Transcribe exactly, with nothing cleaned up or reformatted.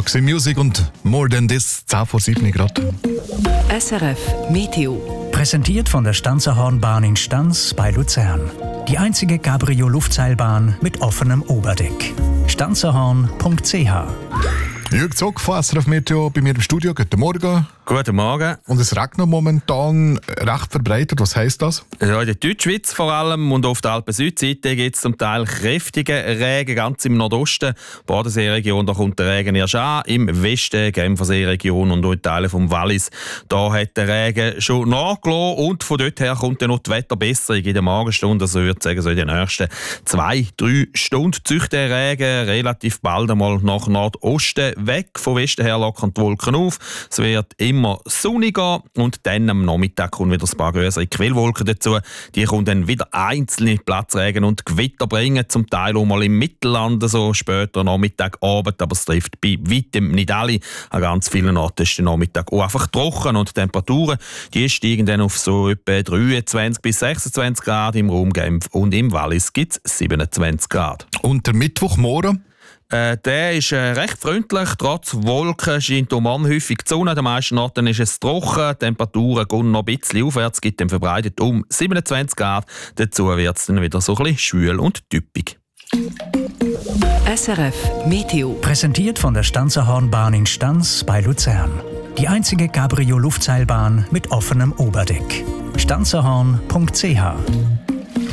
Roxy Music und More Than This, zehn vor sieben Grad. S R F Meteo. Präsentiert von der Stanzerhornbahn in Stanz bei Luzern. Die einzige Cabrio-Luftseilbahn mit offenem Oberdeck. stanzerhorn punkt c h. Jürg Zog von S R F Meteo bei mir im Studio. Guten Morgen. Guten Morgen. Und es regnet momentan recht verbreitet. Was heisst das? Ja, in der Deutschschweiz vor allem und auf der Alpen-Südseite gibt es zum Teil kräftige Regen, ganz im Nordosten. Bodenseeregion, da kommt der Regen erst an. Im Westen, Genferseeregion und auch in Teilen vom Wallis, da hat der Regen schon nachgelassen und von dort her kommt dann noch die Wetterbesserung in der Morgenstunde. Also ich würde sagen, so in den nächsten zwei, drei Stunden zieht der Regen relativ bald einmal nach Nordosten weg. Von Westen her lockern die Wolken auf. Es wird immer sonniger und dann am Nachmittag kommen wieder ein paar größere Quellwolken dazu. Die kommen dann wieder einzelne Platzregen und Gewitter bringen, zum Teil auch mal im Mittelland, so später Nachmittag, Abend, aber es trifft bei weitem nicht alle. An ganz vielen Orten ist der Nachmittag auch einfach trocken und die Temperaturen die steigen dann auf so etwa dreiundzwanzig bis sechsundzwanzig Grad im Raum Genf und im Wallis gibt es siebenundzwanzig Grad. Und der Mittwochmorgen? Äh, der ist äh, recht freundlich. Trotz Wolken scheint um an häufig die Sonne. An den meisten Orten ist es trocken. Die Temperaturen gehen noch ein bisschen aufwärts. Es gibt dann verbreitet um siebenundzwanzig Grad. Dazu wird es dann wieder so ein bisschen schwül und typisch. S R F Meteo. Präsentiert von der Stanzerhornbahn in Stanz bei Luzern. Die einzige Cabrio-Luftseilbahn mit offenem Oberdeck. stanzerhorn punkt c h.